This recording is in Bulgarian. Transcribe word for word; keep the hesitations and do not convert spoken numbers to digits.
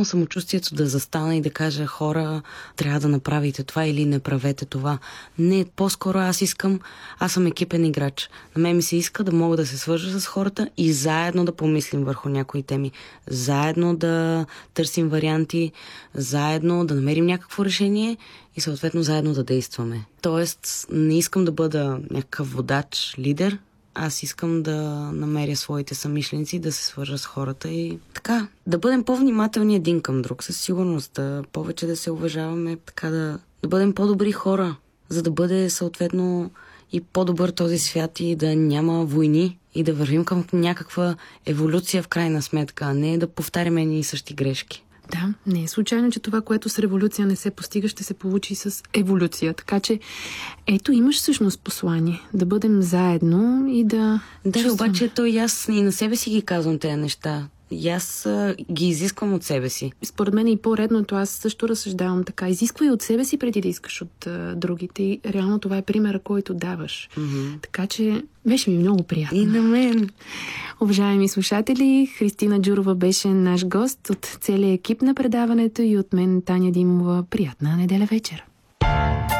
нямам самочувствието да застана и да кажа: хора, трябва да направите това или не правете това. Не, по-скоро аз искам, аз съм екипен играч. На мен ми се иска да мога да се свържа с хората и заедно да помислим върху някои теми. Заедно да търсим варианти, заедно да намерим някакво решение и съответно заедно да действаме. Тоест, не искам да бъда някакъв водач, лидер. Аз искам да намеря своите съмишленици, да се свържа с хората и така, да бъдем по-внимателни един към друг, със сигурност, да повече да се уважаваме, така да, да бъдем по-добри хора, за да бъде съответно и по-добър този свят и да няма войни и да вървим към някаква еволюция в крайна сметка, а не да повтаряме едни и същи грешки. Да, не е случайно, че това, което с революция не се постига, ще се получи с еволюция. Така че, ето, имаш всъщност послание. Да бъдем заедно и да... Да, чувстваме. Обаче то и аз и на себе си ги казвам тези неща. И аз а, ги изисквам от себе си. Според мен е и по-редното, аз също разсъждавам така. Изисквай от себе си преди да искаш от а, другите. И реално това е примера, който даваш. Mm-hmm. Така че беше ми много приятно. И на мен. Уважаеми слушатели, Христина Джурова беше наш гост от целия екип на предаването и от мен, Таня Димова. Приятна неделя вечер.